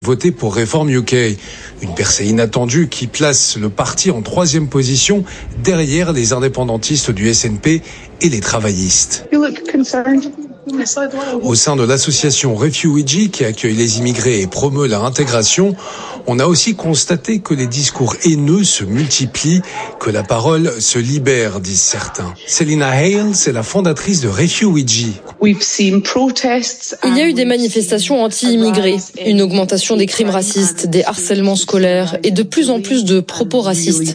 voté pour Reform UK. Une percée inattendue qui place le parti en 3e position derrière les indépendantistes du SNP et les travaillistes. Au sein de l'association Refugee qui accueille les immigrés et promeut leur intégration, on a aussi constaté que les discours haineux se multiplient, que la parole se libère, disent certains. Selina Hale, c'est la fondatrice de Refugee. Il y a eu des manifestations anti-immigrés, une augmentation des crimes racistes, des harcèlements scolaires et de plus en plus de propos racistes.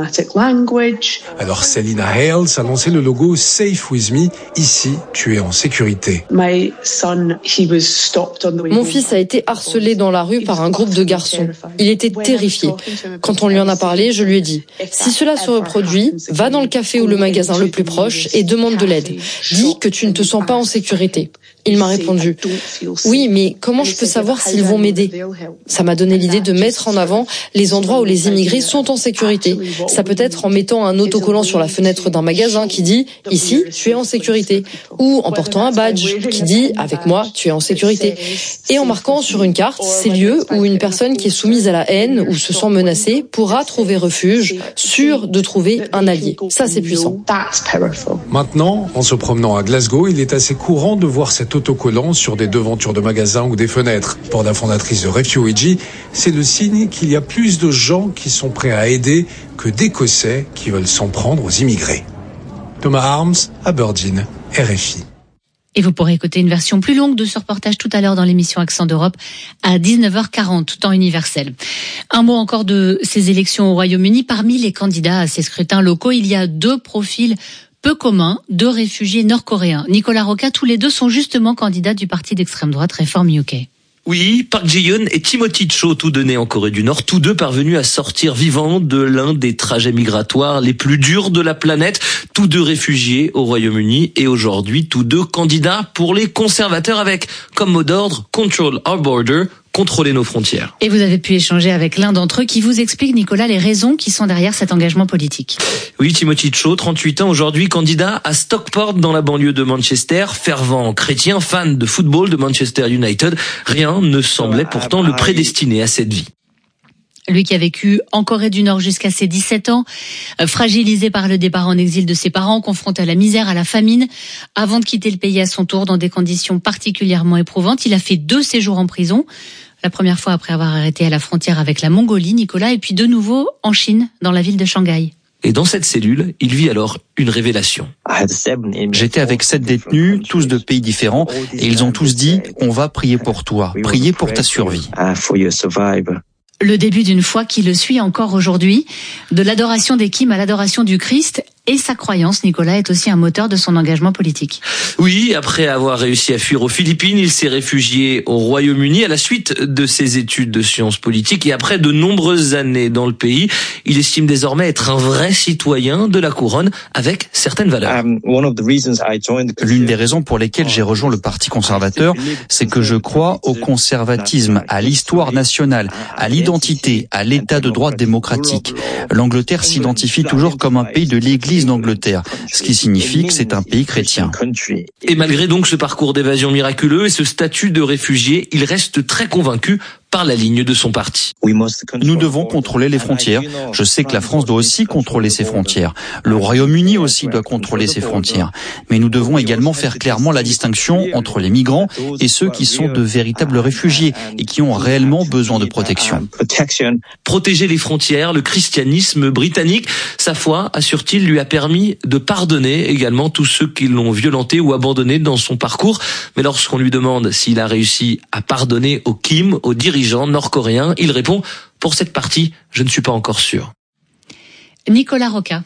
Alors Selina Hale s'annonçait le logo Safe With Me, ici tu es en sécurité. Mon fils a été harcelé dans la rue par un groupe de garçons. Il était terrifié. Quand on lui en a parlé, je lui ai dit « Si cela se reproduit, va dans le café ou le magasin le plus proche et demande de l'aide. Dis que tu ne te sens pas en sécurité. » Il m'a répondu « Oui, mais comment je peux savoir s'ils vont m'aider ?» Ça m'a donné l'idée de mettre en avant les endroits où les immigrés sont en sécurité. Ça peut être en mettant un autocollant sur la fenêtre d'un magasin qui dit « Ici, tu es en sécurité » ou en portant un badge qui dit « Avec moi, tu es en sécurité » et en marquant sur une carte ces lieux où une personne qui est soumise à la haine ou se sent menacée pourra trouver refuge, sûr de trouver un allié. Ça, c'est puissant. Maintenant, en se promenant à Glasgow, il est assez courant de voir cet autocollant sur des devantures de magasins ou des fenêtres. Pour la fondatrice de Refugee, c'est le signe qu'il y a plus de gens qui sont prêts à aider que d'Écossais qui veulent s'en prendre aux immigrés. Thomas Arms, Aberdeen, RFI. Et vous pourrez écouter une version plus longue de ce reportage tout à l'heure dans l'émission Accent d'Europe à 19h40, temps universel. Un mot encore de ces élections au Royaume-Uni. Parmi les candidats à ces scrutins locaux, il y a 2 profils peu communs, 2 réfugiés nord-coréens. Nicolas Roca, tous les 2 sont justement candidats du parti d'extrême droite Reform UK. Oui, Park Ji-yoon et Timothy Cho, tous 2 nés en Corée du Nord, tous 2 parvenus à sortir vivants de l'un des trajets migratoires les plus durs de la planète, tous 2 réfugiés au Royaume-Uni et aujourd'hui tous 2 candidats pour les conservateurs avec comme mot d'ordre « Control our border », contrôler nos frontières. Et vous avez pu échanger avec l'un d'entre eux qui vous explique, Nicolas, les raisons qui sont derrière cet engagement politique. Oui, Timothy Cho, 38 ans aujourd'hui, candidat à Stockport dans la banlieue de Manchester, fervent chrétien, fan de football de Manchester United. Rien ne semblait pourtant le prédestiner à cette vie. Lui qui a vécu en Corée du Nord jusqu'à ses 17 ans, fragilisé par le départ en exil de ses parents, confronté à la misère, à la famine, avant de quitter le pays à son tour dans des conditions particulièrement éprouvantes. Il a fait 2 séjours en prison. La première fois après avoir arrêté à la frontière avec la Mongolie, Nicolas, et puis de nouveau en Chine, dans la ville de Shanghai. Et dans cette cellule, il vit alors une révélation. J'étais avec 7 détenus, tous de pays différents, et ils ont tous dit « On va prier pour toi, prier pour ta survie ». Le début d'une foi qui le suit encore aujourd'hui, de l'adoration des Kim à l'adoration du Christ, et sa croyance, Nicolas, est aussi un moteur de son engagement politique. Oui, après avoir réussi à fuir aux Philippines, il s'est réfugié au Royaume-Uni à la suite de ses études de sciences politiques et après de nombreuses années dans le pays, il estime désormais être un vrai citoyen de la couronne avec certaines valeurs. L'une des raisons pour lesquelles j'ai rejoint le Parti conservateur, c'est que je crois au conservatisme, à l'histoire nationale, à l'identité, à l'état de droit démocratique. L'Angleterre s'identifie toujours comme un pays de l'Église d'Angleterre, ce qui signifie que c'est un pays chrétien. Et malgré donc ce parcours d'évasion miraculeux et ce statut de réfugié, il reste très convaincu par la ligne de son parti. Nous devons contrôler les frontières. Je sais que la France doit aussi contrôler ses frontières. Le Royaume-Uni aussi doit contrôler ses frontières. Mais nous devons également faire clairement la distinction entre les migrants et ceux qui sont de véritables réfugiés et qui ont réellement besoin de protection. Protéger les frontières, le christianisme britannique, sa foi, assure-t-il, lui a permis de pardonner également tous ceux qui l'ont violenté ou abandonné dans son parcours. Mais lorsqu'on lui demande s'il a réussi à pardonner aux Kim, aux dirigeants nord-coréens, il répond « Pour cette partie, je ne suis pas encore sûr ». Nicolas Roca.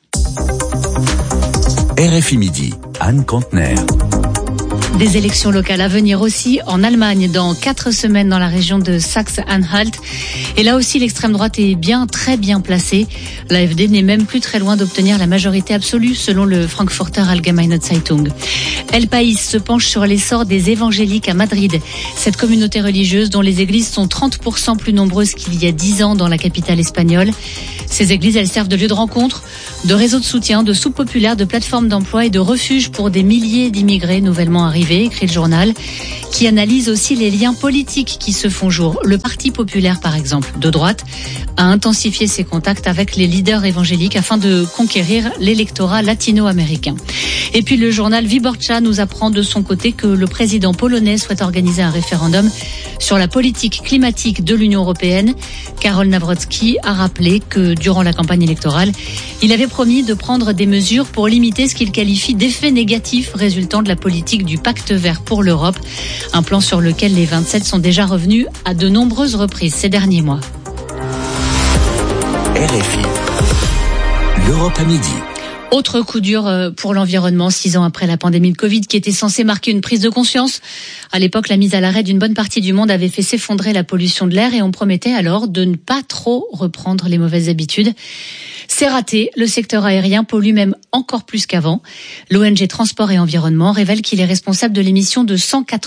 RFI Midi, Anne Kantner. Des élections locales à venir aussi en Allemagne dans 4 semaines dans la région de Saxe-Anhalt. Et là aussi, l'extrême droite est très bien placée. L'AfD n'est même plus très loin d'obtenir la majorité absolue selon le Frankfurter Allgemeine Zeitung. El País se penche sur l'essor des évangéliques à Madrid. Cette communauté religieuse dont les églises sont 30% plus nombreuses qu'il y a 10 ans dans la capitale espagnole. Ces églises, elles servent de lieu de rencontre, de réseau de soutien, de soupes populaires, de plateformes d'emploi et de refuge pour des milliers d'immigrés nouvellement arrivés privée, écrit le journal, qui analyse aussi les liens politiques qui se font jour. Le Parti populaire, par exemple, de droite, a intensifié ses contacts avec les leaders évangéliques afin de conquérir l'électorat latino-américain. Et puis le journal Wyborcza nous apprend de son côté que le président polonais souhaite organiser un référendum sur la politique climatique de l'Union européenne. Karol Nawrocki a rappelé que durant la campagne électorale, il avait promis de prendre des mesures pour limiter ce qu'il qualifie d'effets négatifs résultant de la politique du pacte vert pour l'Europe, un plan sur lequel les 27 sont déjà revenus à de nombreuses reprises ces derniers mois. RFI, l'Europe à midi. Autre coup dur pour l'environnement, 6 ans après la pandémie de Covid qui était censée marquer une prise de conscience. À l'époque, la mise à l'arrêt d'une bonne partie du monde avait fait s'effondrer la pollution de l'air et on promettait alors de ne pas trop reprendre les mauvaises habitudes. C'est raté, le secteur aérien pollue même encore plus qu'avant. L'ONG Transport et Environnement révèle qu'il est responsable de l'émission de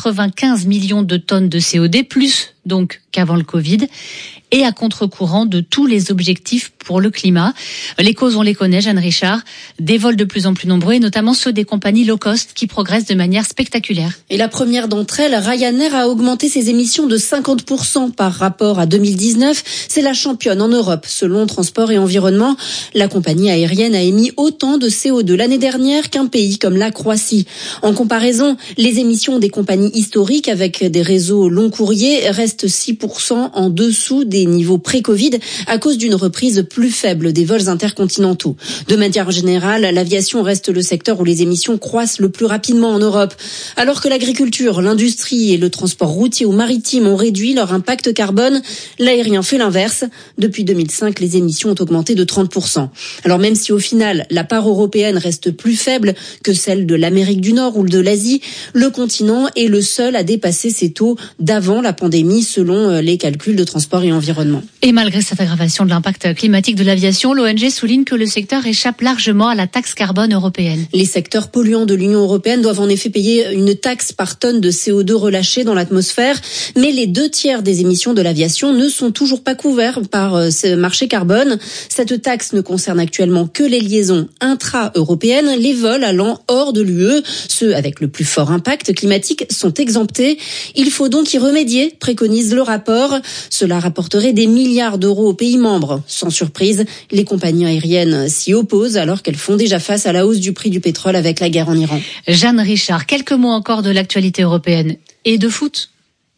195 millions de tonnes de CO2, plus donc qu'avant le Covid, et à contre-courant de tous les objectifs pour le climat. Les causes, on les connaît, Jeanne Richard, des vols de plus en plus nombreux, et notamment ceux des compagnies low cost qui progressent de manière spectaculaire. Et la première d'entre elles, Ryanair, a augmenté ses émissions de 50% par rapport à 2019. C'est la championne en Europe, selon Transport et Environnement. La compagnie aérienne a émis autant de CO2 l'année dernière qu'un pays comme la Croatie. En comparaison, les émissions des compagnies historiques avec des réseaux long courriers restent 6% en dessous des niveaux pré-Covid à cause d'une reprise plus faible des vols intercontinentaux. De manière générale, l'aviation reste le secteur où les émissions croissent le plus rapidement en Europe. Alors que l'agriculture, l'industrie et le transport routier ou maritime ont réduit leur impact carbone, l'aérien fait l'inverse. Depuis 2005, les émissions ont augmenté de 30%. Alors même si au final, la part européenne reste plus faible que celle de l'Amérique du Nord ou de l'Asie, le continent est le seul à dépasser ces taux d'avant la pandémie selon les calculs de Transport et Environnement. Et malgré cette aggravation de l'impact climatique de l'aviation, l'ONG souligne que le secteur échappe largement à la taxe carbone européenne. Les secteurs polluants de l'Union européenne doivent en effet payer une taxe par tonne de CO2 relâchée dans l'atmosphère, mais les 2/3 des émissions de l'aviation ne sont toujours pas couverts par ce marché carbone. Cette taxe ne concerne actuellement que les liaisons intra-européennes. Les vols allant hors de l'UE, ceux avec le plus fort impact climatique, sont exemptés. Il faut donc y remédier, préconise le rapport. Cela rapporterait des milliards d'euros aux pays membres. Sans surprise, les compagnies aériennes s'y opposent alors qu'elles font déjà face à la hausse du prix du pétrole avec la guerre en Iran. Jeanne Richard, quelques mots encore de l'actualité européenne et de foot.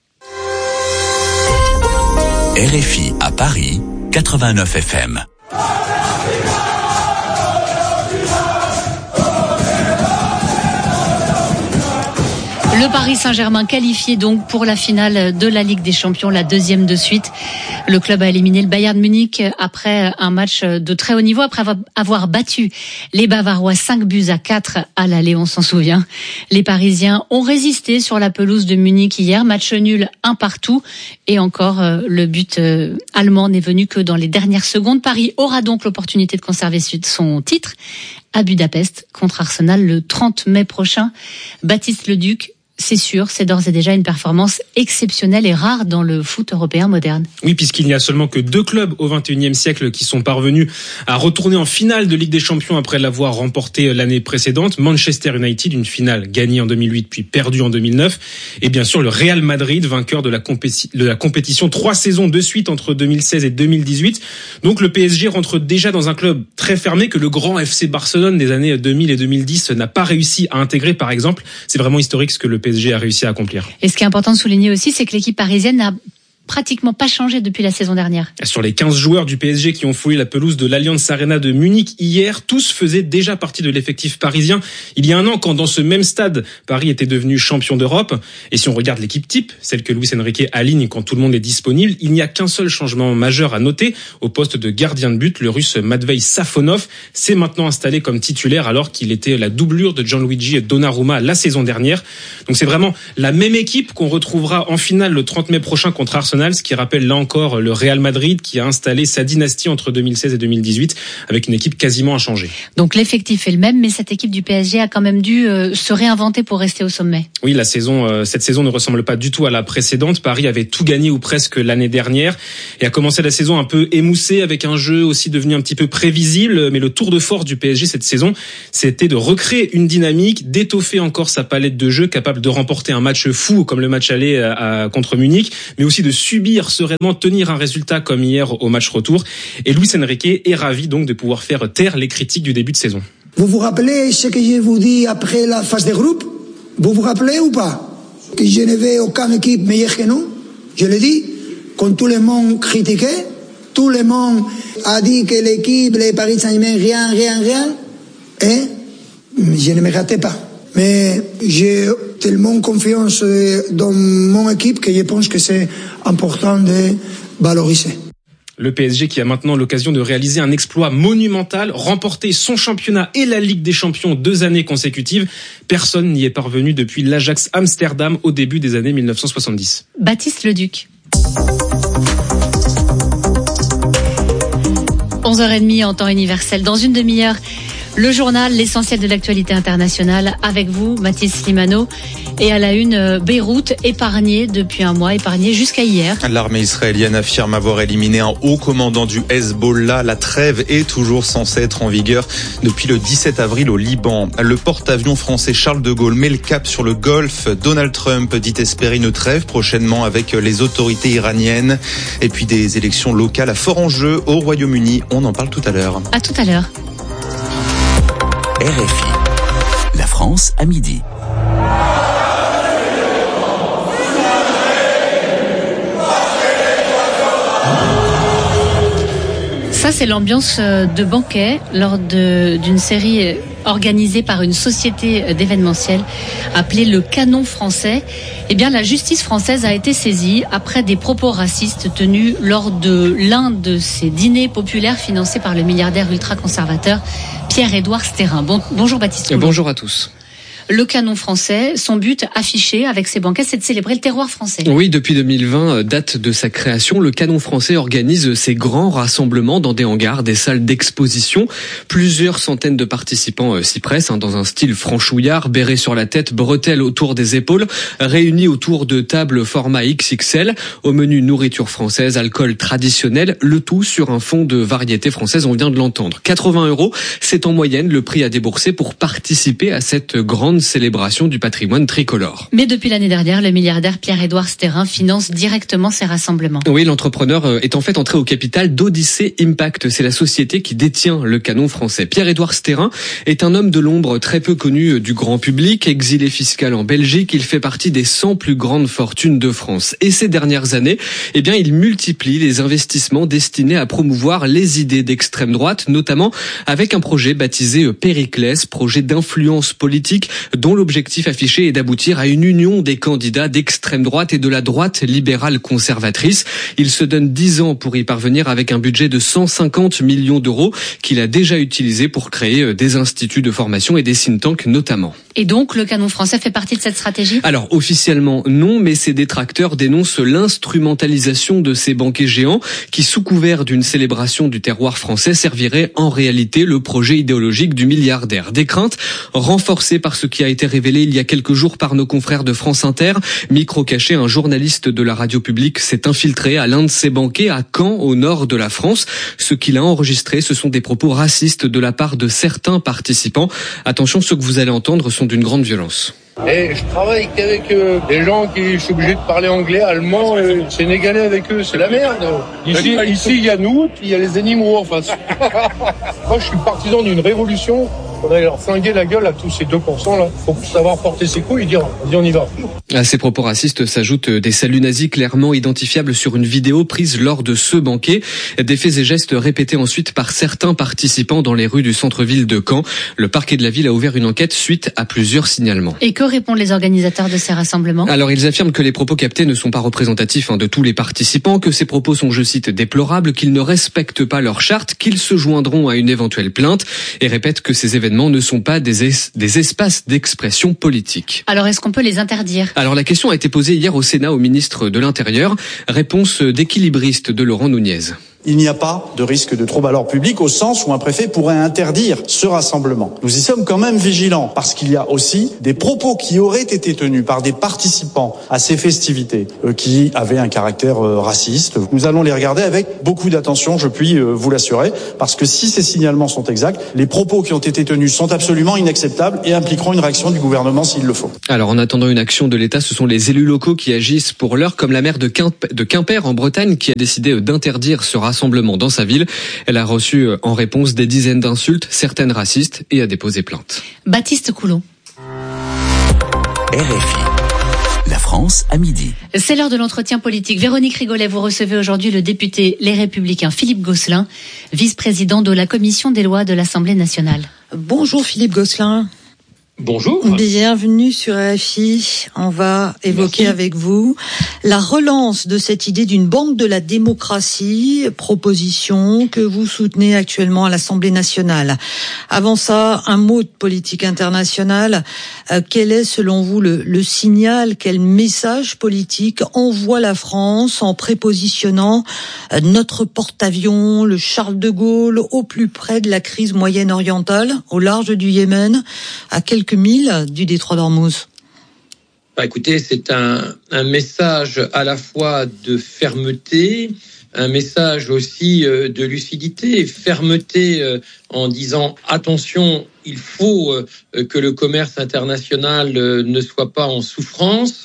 RFI à Paris, 89 FM. Le Paris Saint-Germain qualifié donc pour la finale de la Ligue des Champions, la deuxième de suite. Le club a éliminé le Bayern Munich après un match de très haut niveau, après avoir battu les Bavarois 5-4 à l'aller, on s'en souvient. Les Parisiens ont résisté sur la pelouse de Munich hier, match nul 1-1, et encore le but allemand n'est venu que dans les dernières secondes. Paris aura donc l'opportunité de conserver son titre à Budapest contre Arsenal le 30 mai prochain. Baptiste Leduc, c'est sûr, c'est d'ores et déjà une performance exceptionnelle et rare dans le foot européen moderne. Oui, puisqu'il n'y a seulement que 2 clubs au XXIe siècle qui sont parvenus à retourner en finale de Ligue des Champions après l'avoir remportée l'année précédente. Manchester United, une finale gagnée en 2008 puis perdue en 2009. Et bien sûr, le Real Madrid, vainqueur de la compétition 3 saisons de suite entre 2016 et 2018. Donc le PSG rentre déjà dans un club très fermé que le grand FC Barcelone des années 2000 et 2010 n'a pas réussi à intégrer, par exemple. C'est vraiment historique ce que le PSG a réussi à accomplir. Et ce qui est important de souligner aussi, c'est que l'équipe parisienne n'a pratiquement pas changé depuis la saison dernière. Sur les 15 joueurs du PSG qui ont foulé la pelouse de l'Allianz Arena de Munich hier, tous faisaient déjà partie de l'effectif parisien. Il y a un an, quand dans ce même stade, Paris était devenu champion d'Europe. Et si on regarde l'équipe type, celle que Luis Enrique aligne quand tout le monde est disponible, il n'y a qu'un seul changement majeur à noter. Au poste de gardien de but, le russe Matvei Safonov s'est maintenant installé comme titulaire alors qu'il était la doublure de Gianluigi Donnarumma la saison dernière. Donc c'est vraiment la même équipe qu'on retrouvera en finale le 30 mai prochain contre Arsenal. international, ce qui rappelle là encore le Real Madrid qui a installé sa dynastie entre 2016 et 2018 avec une équipe quasiment inchangée. Donc l'effectif est le même, mais cette équipe du PSG a quand même dû se réinventer pour rester au sommet. Oui, cette saison ne ressemble pas du tout à la précédente. Paris avait tout gagné ou presque l'année dernière et a commencé la saison un peu émoussée avec un jeu aussi devenu un petit peu prévisible. Mais le tour de force du PSG cette saison, c'était de recréer une dynamique, d'étoffer encore sa palette de jeu, capable de remporter un match fou comme le match aller contre Munich, mais aussi de subir sereinement, tenir un résultat comme hier au match retour. Et Luis Enrique est ravi donc de pouvoir faire taire les critiques du début de saison. Vous vous rappelez ce que je vous dis après la phase de groupe? Vous vous rappelez ou pas? Que je n'avais aucune équipe meilleure que nous? Je l'ai dit. Quand tout le monde critiquait, tout le monde a dit que l'équipe, les Paris Saint-Germain, rien. Et je ne me ratais pas. Mais j'ai tellement confiance dans mon équipe que je pense que c'est important de valoriser. Le PSG qui a maintenant l'occasion de réaliser un exploit monumental, remporter son championnat et la Ligue des Champions 2 années consécutives. Personne n'y est parvenu depuis l'Ajax Amsterdam au début des années 1970. Baptiste Leduc. 11h30 en temps universel. Dans une demi-heure, le journal, l'essentiel de l'actualité internationale avec vous, Mathis Slimano. Et à la une, Beyrouth épargnée depuis un mois, épargnée jusqu'à hier. L'armée israélienne affirme avoir éliminé un haut commandant du Hezbollah. La trêve est toujours censée être en vigueur depuis le 17 avril au Liban. Le porte-avions français Charles de Gaulle met le cap sur le Golfe. Donald Trump dit espérer une trêve prochainement avec les autorités iraniennes. Et puis des élections locales à fort enjeu au Royaume-Uni. On en parle tout à l'heure. À tout à l'heure. RFI. La France à midi. Ça, c'est l'ambiance de banquet lors d'une série organisée par une société d'événementiel appelée le Canon Français. Eh bien, la justice française a été saisie après des propos racistes tenus lors de l'un de ces dîners populaires financés par le milliardaire ultra-conservateur Pierre-Édouard Stérin. Bonjour Baptiste. Bonjour à tous. Le Canon Français, son but affiché avec ses banquets, c'est de célébrer le terroir français. Oui, depuis 2020, date de sa création, le Canon Français organise ses grands rassemblements dans des hangars, des salles d'exposition. Plusieurs centaines de participants s'y pressent, dans un style franchouillard, béret sur la tête, bretelles autour des épaules, réunis autour de tables format XXL. Au menu nourriture française, alcool traditionnel, le tout sur un fond de variété française, on vient de l'entendre. 80 €, c'est en moyenne le prix à débourser pour participer à cette grande célébration du patrimoine tricolore. Mais depuis l'année dernière, le milliardaire Pierre-Édouard Stérin finance directement ces rassemblements. Oui, l'entrepreneur est en fait entré au capital d'Odyssey Impact. C'est la société qui détient le Canon Français. Pierre-Édouard Stérin est un homme de l'ombre très peu connu du grand public. Exilé fiscal en Belgique, il fait partie des 100 plus grandes fortunes de France. Et ces dernières années, il multiplie les investissements destinés à promouvoir les idées d'extrême droite, notamment avec un projet baptisé Périclès, projet d'influence politique dont l'objectif affiché est d'aboutir à une union des candidats d'extrême droite et de la droite libérale conservatrice. Il se donne 10 ans pour y parvenir avec un budget de 150 millions d'euros qu'il a déjà utilisé pour créer des instituts de formation et des think tanks notamment. Et donc, le Canon Français fait partie de cette stratégie ? Alors, officiellement, non, mais ses détracteurs dénoncent l'instrumentalisation de ces banquets géants qui, sous couvert d'une célébration du terroir français, serviraient en réalité le projet idéologique du milliardaire. Des craintes renforcées par ce qui a été révélé il y a quelques jours par nos confrères de France Inter. Micro caché, un journaliste de la radio publique s'est infiltré à l'un de ces banquets à Caen, au nord de la France. Ce qu'il a enregistré, ce sont des propos racistes de la part de certains participants. Attention, ce que vous allez entendre sont d'une grande violence. Et je travaille qu'avec des gens qui sont obligés de parler anglais, allemand, sénégalais avec eux, c'est la merde. Ici, il y a nous, puis il y a les animaux en face. Moi, je suis partisan d'une révolution. On va leur flinguer la gueule à tous ces 2% là. Faut savoir porter ses couilles et dire, vas-y, on y va. À ces propos racistes s'ajoutent des saluts nazis clairement identifiables sur une vidéo prise lors de ce banquet. Des faits et gestes répétés ensuite par certains participants dans les rues du centre-ville de Caen. Le parquet de la ville a ouvert une enquête suite à plusieurs signalements. Et que répondent les organisateurs de ces rassemblements ? Alors, ils affirment que les propos captés ne sont pas représentatifs de tous les participants, que ces propos sont, je cite, déplorables, qu'ils ne respectent pas leur charte, qu'ils se joindront à une éventuelle plainte et répètent que ces événements événements ne sont pas des espaces d'expression politique. Alors est-ce qu'on peut les interdire ? Alors la question a été posée hier au Sénat au ministre de l'Intérieur. Réponse d'équilibriste de Laurent Nunez. Il n'y a pas de risque de trouble à l'ordre public au sens où un préfet pourrait interdire ce rassemblement. Nous y sommes quand même vigilants parce qu'il y a aussi des propos qui auraient été tenus par des participants à ces festivités qui avaient un caractère raciste. Nous allons les regarder avec beaucoup d'attention, je puis vous l'assurer, parce que si ces signalements sont exacts, les propos qui ont été tenus sont absolument inacceptables et impliqueront une réaction du gouvernement s'il le faut. Alors en attendant une action de l'État, ce sont les élus locaux qui agissent pour l'heure, comme la maire de Quimper en Bretagne qui a décidé d'interdire ce rassemblement dans sa ville. Elle a reçu en réponse des dizaines d'insultes, certaines racistes, et a déposé plainte. Baptiste Coulon. RFI. La France à midi. C'est l'heure de l'entretien politique. Véronique Rigolet, vous recevez aujourd'hui le député Les Républicains Philippe Gosselin, vice-président de la commission des lois de l'Assemblée nationale. Bonjour Philippe Gosselin. Bonjour. Bienvenue sur RFI. On va évoquer avec vous la relance de cette idée d'une banque de la démocratie, proposition que vous soutenez actuellement à l'Assemblée nationale. Avant ça, un mot de politique internationale. Quel est selon vous le signal, quel message politique envoie la France en prépositionnant notre porte-avions, le Charles de Gaulle, au plus près de la crise moyenne-orientale, au large du Yémen, à quelques milles du détroit d'Ormuz? Écoutez, c'est un message à la fois de fermeté, un message aussi de lucidité. Fermeté en disant attention, il faut que le commerce international ne soit pas en souffrance.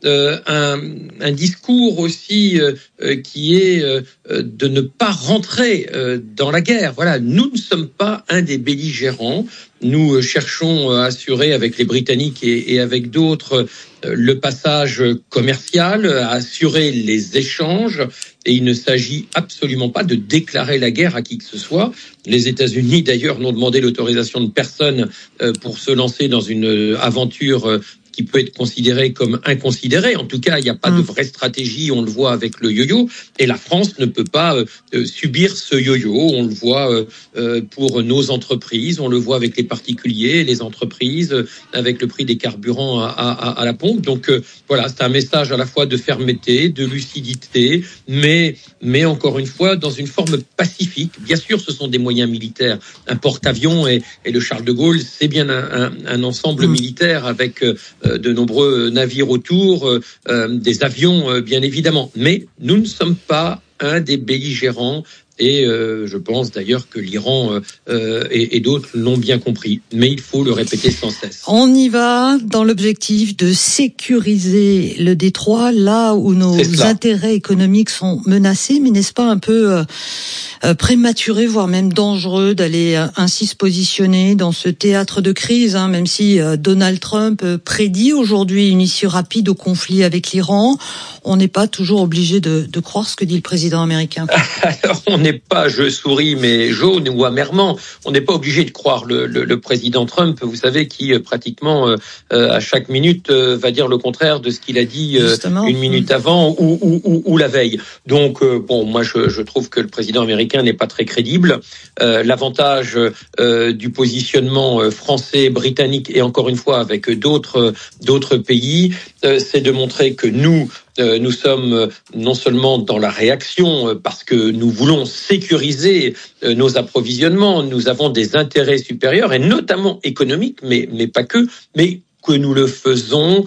Un discours aussi qui est de ne pas rentrer dans la guerre. Voilà, nous ne sommes pas un des belligérants. Nous cherchons à assurer avec les Britanniques et avec d'autres le passage commercial, à assurer les échanges. Et il ne s'agit absolument pas de déclarer la guerre à qui que ce soit. Les États-Unis, d'ailleurs, n'ont demandé l'autorisation de personne pour se lancer dans une aventure qui peut être considérée comme inconsidérée. En tout cas, il n'y a pas de vraie stratégie, on le voit avec le yo-yo, et la France ne peut pas subir ce yo-yo. On le voit pour nos entreprises, on le voit avec les particuliers, les entreprises, avec le prix des carburants à la pompe. Donc voilà, c'est un message à la fois de fermeté, de lucidité, mais encore une fois, dans une forme pacifique. Bien sûr, ce sont des moyens militaires. Un porte-avions et le Charles de Gaulle, c'est bien un ensemble militaire avec de nombreux navires autour, des avions bien évidemment. Mais nous ne sommes pas un des belligérants et je pense d'ailleurs que l'Iran et d'autres l'ont bien compris. Mais il faut le répéter sans cesse. On y va dans l'objectif de sécuriser le détroit là où nos intérêts économiques sont menacés. Mais n'est-ce pas un peu prématuré, voire même dangereux d'aller ainsi se positionner dans ce théâtre de crise, hein, même si Donald Trump prédit aujourd'hui une issue rapide au conflit avec l'Iran. On n'est pas toujours obligé de croire ce que dit le président américain. Alors, on n'est pas, je souris, mais jaune ou amèrement, on n'est pas obligé de croire le président Trump, vous savez, qui pratiquement à chaque minute va dire le contraire de ce qu'il a dit une minute avant ou la veille. Donc, bon, moi je trouve que le président américain n'est pas très crédible. L'avantage du positionnement français, britannique et encore une fois avec d'autres pays, c'est de montrer que nous sommes non seulement dans la réaction parce que nous voulons sécuriser nos approvisionnements, nous avons des intérêts supérieurs et notamment économiques, mais pas que, mais que nous le faisons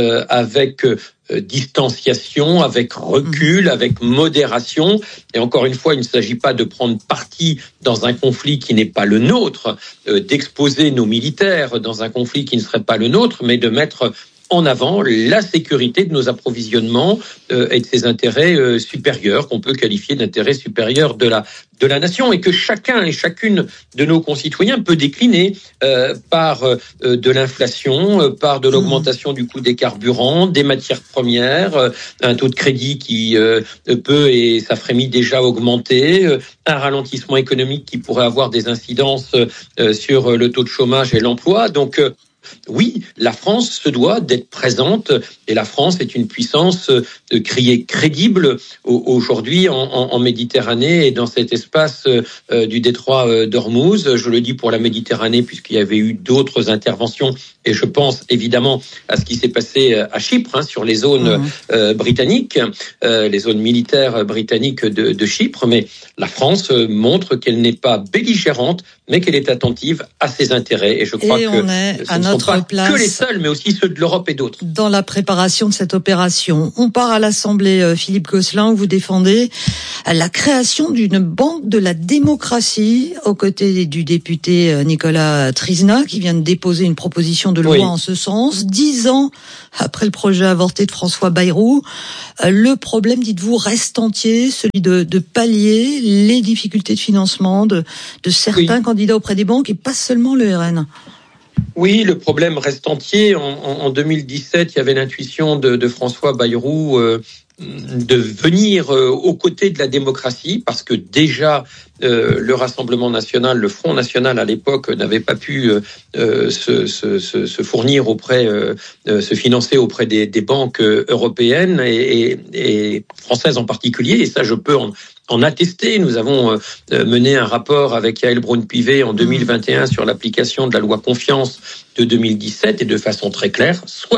avec distanciation, avec recul, avec modération. Et encore une fois, il ne s'agit pas de prendre parti dans un conflit qui n'est pas le nôtre, d'exposer nos militaires dans un conflit qui ne serait pas le nôtre, mais de mettre en avant la sécurité de nos approvisionnements et de ses intérêts supérieurs, qu'on peut qualifier d'intérêts supérieurs de la nation, et que chacun et chacune de nos concitoyens peut décliner par de l'inflation, par de l'augmentation du coût des carburants, des matières premières, un taux de crédit qui peut et ça frémit déjà augmenter, un ralentissement économique qui pourrait avoir des incidences sur le taux de chômage et l'emploi. Donc oui, la France se doit d'être présente et la France est une puissance crier crédible aujourd'hui en Méditerranée et dans cet espace du détroit d'Ormuz. Je le dis pour la Méditerranée puisqu'il y avait eu d'autres interventions et je pense évidemment à ce qui s'est passé à Chypre, sur les zones britanniques, les zones militaires britanniques de Chypre. Mais la France montre qu'elle n'est pas belligérante, mais qu'elle est attentive à ses intérêts. Et je crois que ce ne sont pas que les seuls, mais aussi ceux de l'Europe et d'autres. Dans la préparation de cette opération, on part à l'Assemblée, Philippe Gosselin, où vous défendez la création d'une banque de la démocratie aux côtés du député Nicolas Trizna, qui vient de déposer une proposition de loi en ce sens. 10 ans après le projet avorté de François Bayrou, le problème, dites-vous, reste entier, celui de pallier les difficultés de financement de certains candidats auprès des banques et pas seulement le RN. Oui, le problème reste entier. En 2017, il y avait l'intuition de François Bayrou de venir aux côtés de la démocratie, parce que déjà le Rassemblement national, le Front national à l'époque n'avait pas pu se fournir se financer auprès des banques européennes et françaises en particulier. Et ça, je peux en attester. Nous avons mené un rapport avec Yael Braun-Pivet en 2021 sur l'application de la loi Confiance de 2017 et de façon très claire,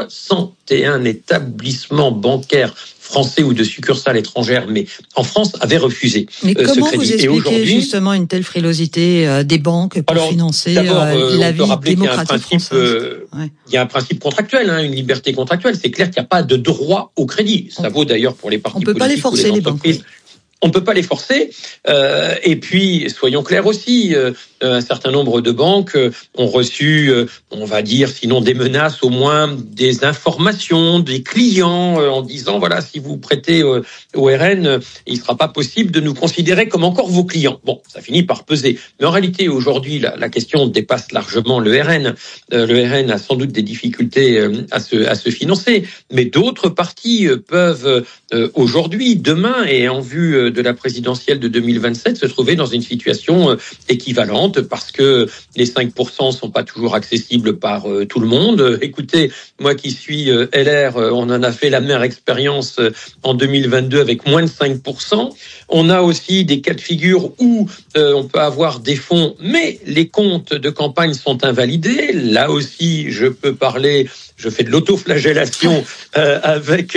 61 établissements bancaires français ou de succursales étrangères, mais en France, avaient refusé ce crédit. Mais comment vous expliquez justement une telle frilosité des banques pour financer la vie démocratique française? Il y a un principe contractuel, une liberté contractuelle. C'est clair qu'il n'y a pas de droit au crédit. Ça vaut d'ailleurs pour les partis politiques. On ne peut pas les forcer, les banques. On ne peut pas les forcer. Et puis, soyons clairs aussi, un certain nombre de banques ont reçu, on va dire, sinon des menaces, au moins des informations des clients en disant, voilà, si vous prêtez au RN, il ne sera pas possible de nous considérer comme encore vos clients. Bon, ça finit par peser. Mais en réalité, aujourd'hui, la question dépasse largement le RN. Le RN a sans doute des difficultés à se financer, mais d'autres partis peuvent aujourd'hui, demain et en vue de la présidentielle de 2027, se trouver dans une situation équivalente, parce que les 5% sont pas toujours accessibles par tout le monde. Écoutez, moi qui suis LR, on en a fait la même expérience en 2022 avec moins de 5%. On a aussi des cas de figure où on peut avoir des fonds, mais les comptes de campagne sont invalidés. Là aussi, je fais de l'autoflagellation avec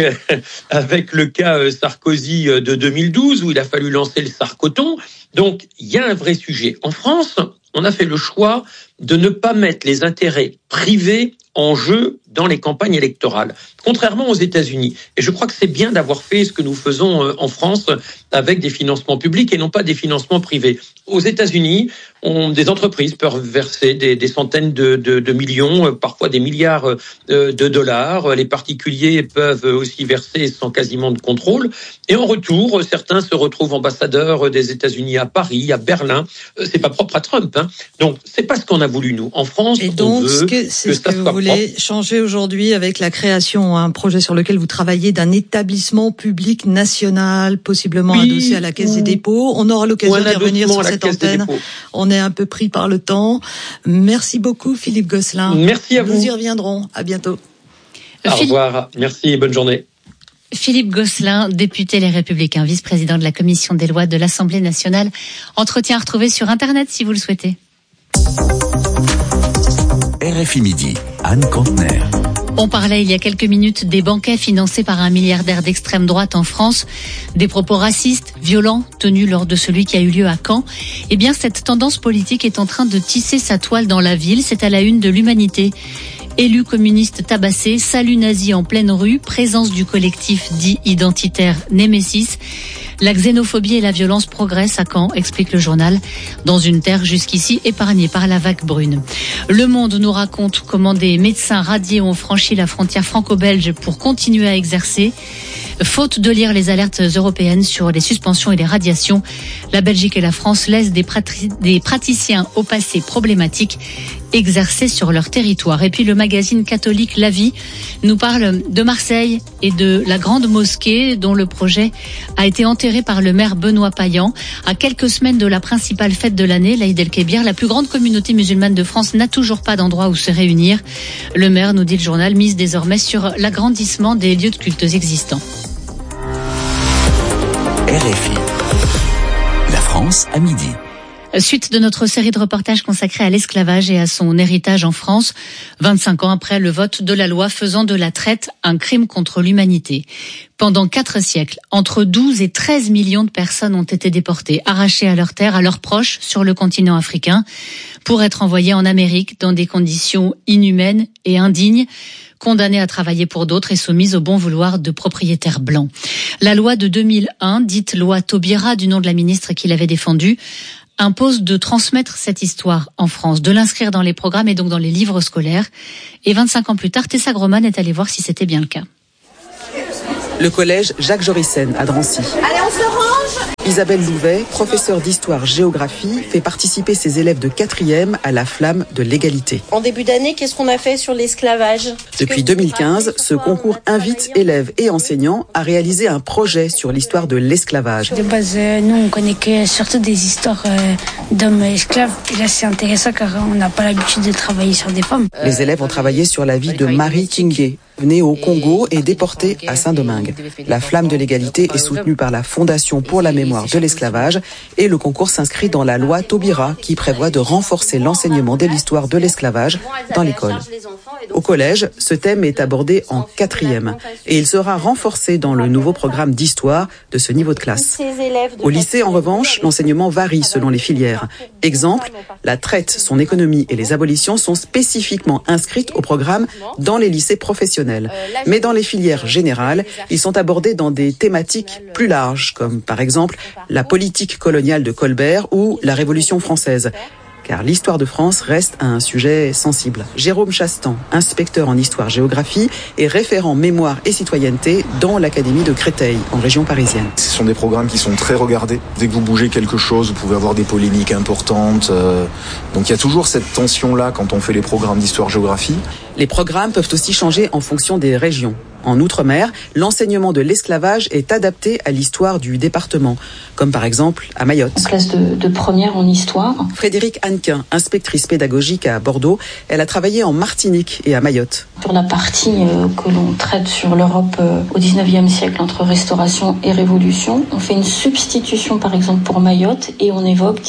le cas Sarkozy de 2012 où il a fallu lancer le Sarkoton. Donc, il y a un vrai sujet. En France, on a fait le choix de ne pas mettre les intérêts privés en jeu dans les campagnes électorales, contrairement aux États-Unis. Et je crois que c'est bien d'avoir fait ce que nous faisons en France avec des financements publics et non pas des financements privés. Aux États-Unis, des entreprises peuvent verser des centaines de millions, parfois des milliards de dollars. Les particuliers peuvent aussi verser sans quasiment de contrôle. Et en retour, certains se retrouvent ambassadeurs des États-Unis à Paris, à Berlin. C'est pas propre à Trump, Donc, c'est pas ce qu'on a voulu, nous. En France, et donc, on veut c'est ce que vous voulez changer aujourd'hui avec la création, un projet sur lequel vous travaillez, d'un établissement public national, possiblement adossé à la Caisse des dépôts. On aura l'occasion d'y revenir sur cette antenne. On est un peu pris par le temps. Merci beaucoup, Philippe Gosselin. Merci à vous. Nous y reviendrons. À bientôt. Au revoir. Merci et bonne journée. Philippe Gosselin, député Les Républicains, vice-président de la commission des lois de l'Assemblée nationale. Entretien à retrouver sur Internet si vous le souhaitez. RFI Midi, Anne Contener. On parlait il y a quelques minutes des banquets financés par un milliardaire d'extrême droite en France, des propos racistes, violents, tenus lors de celui qui a eu lieu à Caen. Eh bien, cette tendance politique est en train de tisser sa toile dans la ville. C'est à la une de l'Humanité. Élu communiste tabassé, salut nazi en pleine rue, présence du collectif dit identitaire Némésis. La xénophobie et la violence progressent à Caen, explique le journal, dans une terre jusqu'ici épargnée par la vague brune. Le Monde nous raconte comment des médecins radiés ont franchi la frontière franco-belge pour continuer à exercer. Faute de lire les alertes européennes sur les suspensions et les radiations, la Belgique et la France laissent des praticiens au passé problématique exercer sur leur territoire. Et puis le magazine catholique La Vie nous parle de Marseille et de la grande mosquée dont le projet a été enterré par le maire Benoît Payan. À quelques semaines de la principale fête de l'année, l'Aïd el-Kébir, la plus grande communauté musulmane de France n'a toujours pas d'endroit où se réunir. Le maire, nous dit le journal, mise désormais sur l'agrandissement des lieux de culte existants. RFI. La France à midi. Suite de notre série de reportages consacrés à l'esclavage et à son héritage en France, 25 ans après le vote de la loi faisant de la traite un crime contre l'humanité. Pendant 4 siècles, entre 12 et 13 millions de personnes ont été déportées, arrachées à leurs terres, à leurs proches sur le continent africain, pour être envoyées en Amérique dans des conditions inhumaines et indignes, condamnées à travailler pour d'autres et soumises au bon vouloir de propriétaires blancs. La loi de 2001, dite loi Taubira du nom de la ministre qui l'avait défendue, impose de transmettre cette histoire en France, de l'inscrire dans les programmes et donc dans les livres scolaires. Et 25 ans plus tard, Tessa Groman est allée voir si c'était bien le cas. Le collège Jacques Jorissen à Drancy. Allez, on se range. Isabelle Louvet, professeure d'histoire-géographie, fait participer ses élèves de 4e à la flamme de l'égalité. En début d'année, qu'est-ce qu'on a fait sur l'esclavage ? Depuis 2015, ce concours invite élèves et enseignants à réaliser un projet sur l'histoire de l'esclavage. De base, nous, on connaît que surtout des histoires d'hommes esclaves. Et là, c'est intéressant car on n'a pas l'habitude de travailler sur des femmes. Les élèves ont travaillé sur la vie de Marie Kingé, née au Congo et déportée à Saint-Domingue. La flamme de l'égalité est soutenue par la Fondation pour la mémoire de l'esclavage et le concours s'inscrit dans la loi Taubira qui prévoit de renforcer l'enseignement de l'histoire de l'esclavage dans l'école. Au collège, ce thème est abordé en 4e et il sera renforcé dans le nouveau programme d'histoire de ce niveau de classe. Au lycée, en revanche, l'enseignement varie selon les filières. Exemple, la traite, son économie et les abolitions sont spécifiquement inscrites au programme dans les lycées professionnels. Mais dans les filières générales, ils sont abordés dans des thématiques plus larges, comme par exemple la politique coloniale de Colbert ou la Révolution française. Car l'histoire de France reste un sujet sensible. Jérôme Chastan, inspecteur en histoire-géographie et référent mémoire et citoyenneté dans l'Académie de Créteil, en région parisienne. Ce sont des programmes qui sont très regardés. Dès que vous bougez quelque chose, vous pouvez avoir des polémiques importantes. Donc il y a toujours cette tension-là quand on fait les programmes d'histoire-géographie. Les programmes peuvent aussi changer en fonction des régions. En Outre-mer, l'enseignement de l'esclavage est adapté à l'histoire du département, comme par exemple à Mayotte. En classe de première en histoire. Frédéric Hannequin, inspectrice pédagogique à Bordeaux, elle a travaillé en Martinique et à Mayotte. Sur la partie que l'on traite sur l'Europe au 19e siècle entre Restauration et Révolution, on fait une substitution par exemple pour Mayotte et on évoque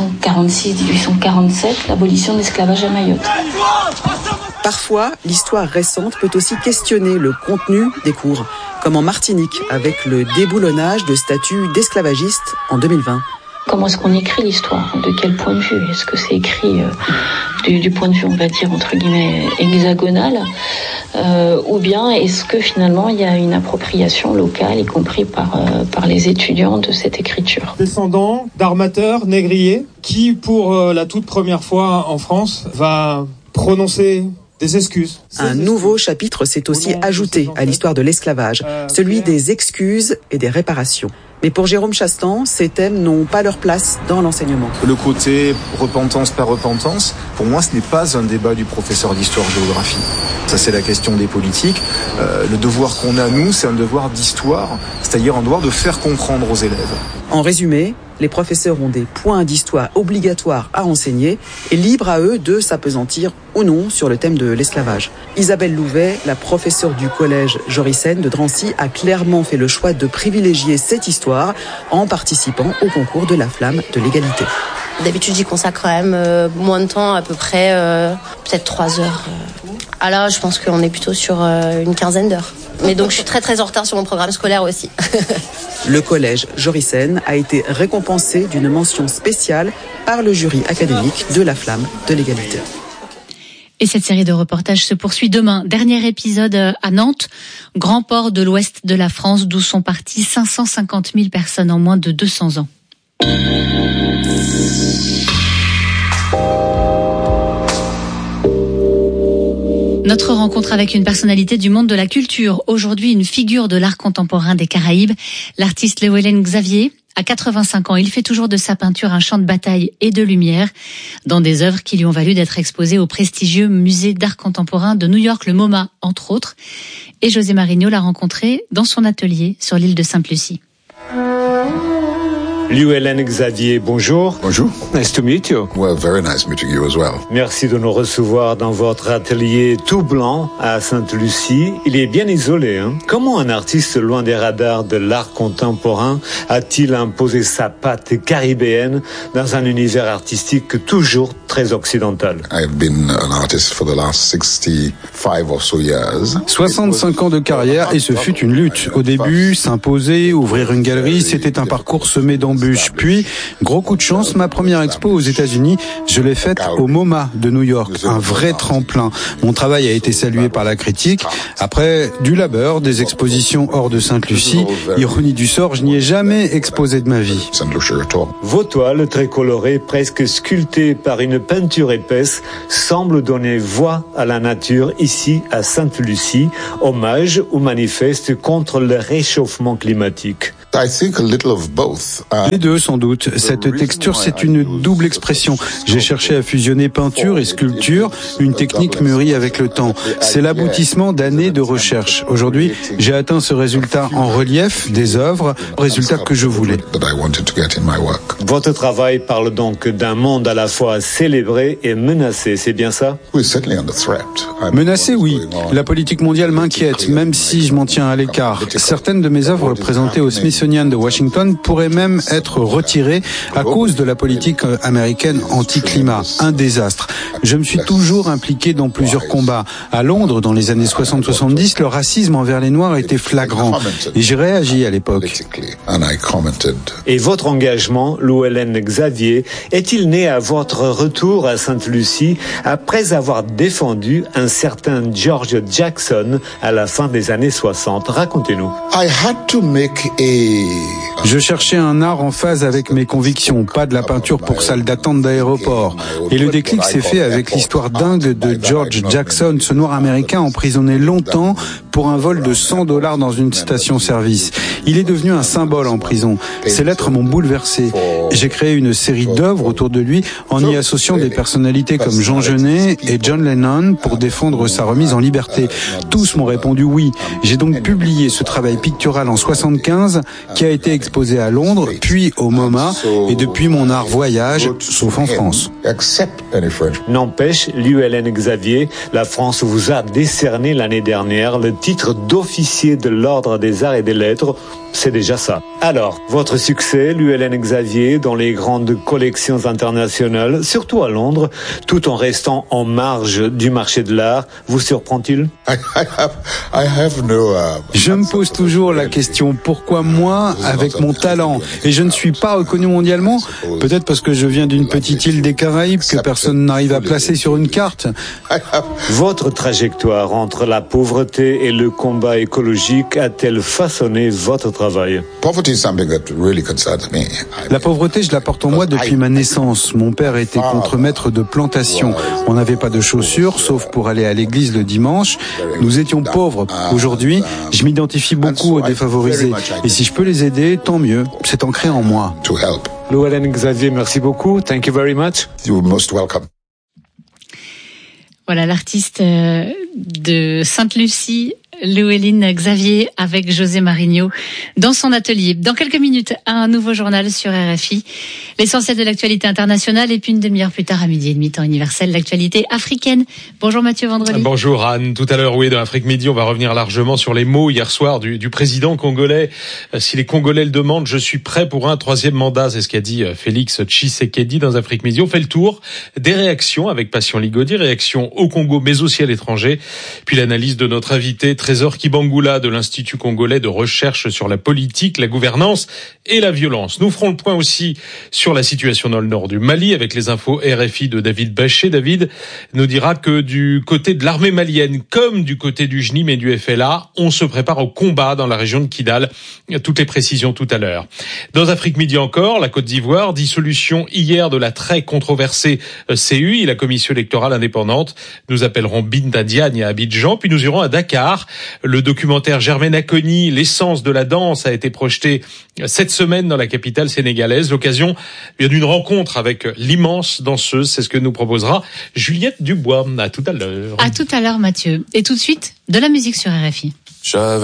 1846-1847, l'abolition de l'esclavage à Mayotte. Parfois, l'histoire récente peut aussi questionner le contenu des cours, comme en Martinique avec le déboulonnage de statuts d'esclavagistes en 2020. Comment est-ce qu'on écrit l'histoire ? De quel point de vue ? Est-ce que c'est écrit du point de vue, on va dire, entre guillemets, hexagonal ou bien est-ce que finalement il y a une appropriation locale, y compris par les étudiants de cette écriture ? Descendant d'armateurs négriers qui, pour la toute première fois en France, va prononcer des excuses. Un nouveau chapitre s'est aussi ajouté à l'histoire de l'esclavage, celui des excuses et des réparations. Mais pour Jérôme Chastan, ces thèmes n'ont pas leur place dans l'enseignement. Le côté repentance par repentance, pour moi, ce n'est pas un débat du professeur d'histoire-géographie. Ça, c'est la question des politiques. Le devoir qu'on a, nous, c'est un devoir d'histoire, c'est-à-dire un devoir de faire comprendre aux élèves. En résumé, les professeurs ont des points d'histoire obligatoires à enseigner et libre à eux de s'appesantir ou non sur le thème de l'esclavage. Isabelle Louvet, la professeure du collège Jorissen de Drancy, a clairement fait le choix de privilégier cette histoire en participant au concours de la flamme de l'égalité. D'habitude, j'y consacre quand même moins de temps, à peu près peut-être 3 heures. Ah là, je pense qu'on est plutôt sur une quinzaine d'heures. Mais donc, je suis très très en retard sur mon programme scolaire aussi. Le collège Jorissen a été récompensé d'une mention spéciale par le jury académique de la flamme de l'égalité. Et cette série de reportages se poursuit demain. Dernier épisode à Nantes, grand port de l'ouest de la France, d'où sont parties 550 000 personnes en moins de 200 ans. Notre rencontre avec une personnalité du monde de la culture. Aujourd'hui, une figure de l'art contemporain des Caraïbes, l'artiste Llewellyn Xavier. À 85 ans, il fait toujours de sa peinture un champ de bataille et de lumière, dans des œuvres qui lui ont valu d'être exposées au prestigieux musée d'art contemporain de New York, le MoMA, entre autres. Et José Marigno l'a rencontré dans son atelier sur l'île de Sainte-Lucie. Louellen Xavier, bonjour. Bonjour. Nice to meet you. Well, very nice meeting you as well. Merci de nous recevoir dans votre atelier tout blanc à Sainte-Lucie. Il est bien isolé, hein? Comment un artiste loin des radars de l'art contemporain a-t-il imposé sa patte caribéenne dans un univers artistique toujours très occidental? I've been an artist for the last 65 or so years. 65 ans de carrière et ce fut une lutte. Au début, s'imposer, ouvrir une galerie, c'était un parcours semé d'embûches. Puis, gros coup de chance, ma première expo aux États-Unis, je l'ai faite au MoMA de New York, un vrai tremplin. Mon travail a été salué par la critique. Après, du labeur, des expositions hors de Sainte-Lucie. Ironie du sort, je n'y ai jamais exposé de ma vie. Vos toiles, très colorées, presque sculptées par une peinture épaisse, semblent donner voix à la nature ici à Sainte-Lucie, hommage ou manifeste contre le réchauffement climatique. Les deux, sans doute. Cette texture, c'est une double expression. J'ai cherché à fusionner peinture et sculpture, une technique mûrie avec le temps. C'est l'aboutissement d'années de recherche. Aujourd'hui, j'ai atteint ce résultat en relief des œuvres, résultat que je voulais. Votre travail parle donc d'un monde à la fois célébré et menacé, c'est bien ça? Menacé, oui. La politique mondiale m'inquiète, même si je m'en tiens à l'écart. Certaines de mes œuvres présentées au Smithsonian de Washington pourraient même être retirées à cause de la politique américaine anti-climat. Un désastre. Je me suis toujours impliqué dans plusieurs combats. À Londres, dans les années 60-70, le racisme envers les Noirs était flagrant. Et j'ai réagi à l'époque. Et votre engagement, Louellen Xavier, est-il né à votre retour à Sainte-Lucie après avoir défendu un certain George Jackson à la fin des années 60? Racontez-nous. Je cherchais un art en phase avec mes convictions, pas de la peinture pour salle d'attente d'aéroport. Et le déclic s'est fait avec l'histoire dingue de George Jackson, ce noir américain emprisonné longtemps pour un vol de $100 dans une station-service. Il est devenu un symbole en prison. Ses lettres m'ont bouleversé. J'ai créé une série d'œuvres autour de lui en y associant des personnalités comme Jean Genet et John Lennon pour défendre sa remise en liberté. Tous m'ont répondu oui. J'ai donc publié ce travail pictural en 75 qui a été exposé à Londres, puis au MoMA, et depuis mon art voyage, sauf en France. N'empêche, Louellen Xavier, la France vous a décerné l'année dernière le titre d'officier de l'Ordre des Arts et des Lettres. C'est déjà ça. Alors, votre succès, Louellen Xavier, dans les grandes collections internationales, surtout à Londres, tout en restant en marge du marché de l'art, vous surprend-il? Je me pose toujours la question, pourquoi moi, avec mon talent? Et je ne suis pas reconnu mondialement? Peut-être parce que je viens d'une petite île des Caraïbes que personne n'arrive à placer sur une carte. Votre trajectoire entre la pauvreté et le combat écologique a-t-elle façonné votre travail? La pauvreté, je la porte en moi depuis ma naissance. Mon père était contremaître de plantation. On n'avait pas de chaussures, sauf pour aller à l'église le dimanche. Nous étions pauvres. Aujourd'hui, je m'identifie beaucoup aux défavorisés. Et si je peux les aider, tant mieux. C'est ancré en moi. Louellen Xavier, merci beaucoup. Thank you very much. You're most welcome. Voilà l'artiste de Sainte-Lucie, Louellen Xavier, avec José Marigno dans son atelier. Dans quelques minutes, un nouveau journal sur RFI. L'essentiel de l'actualité internationale et puis une demi-heure plus tard à 12h30, temps universel, l'actualité africaine. Bonjour Mathieu Vendredi. Bonjour Anne. Tout à l'heure, oui, dans Afrique Midi, on va revenir largement sur les mots hier soir du président congolais. Si les Congolais le demandent, je suis prêt pour un troisième mandat. C'est ce qu'a dit Félix Tshisekedi dans Afrique Midi. On fait le tour des réactions avec Passion Ligodi, réactions au Congo mais aussi à l'étranger. Puis l'analyse de notre invité Trésor Kibangula de l'Institut congolais de recherche sur la politique, la gouvernance et la violence. Nous ferons le point aussi sur la situation dans le nord du Mali avec les infos RFI de David Bachet. David nous dira que du côté de l'armée malienne comme du côté du JNIM et du FLA, on se prépare au combat dans la région de Kidal. Toutes les précisions tout à l'heure. Dans Afrique Midi encore, la Côte d'Ivoire, dissolution hier de la très controversée CUI, la commission électorale indépendante. Nous appellerons Binta Diagne à Abidjan, puis nous irons à Dakar. Le documentaire Germaine Acogny, l'essence de la danse, a été projeté cette semaine dans la capitale sénégalaise. L'occasion d'une rencontre avec l'immense danseuse, c'est ce que nous proposera Juliette Dubois. À tout à l'heure. À tout à l'heure Mathieu. Et tout de suite, de la musique sur RFI.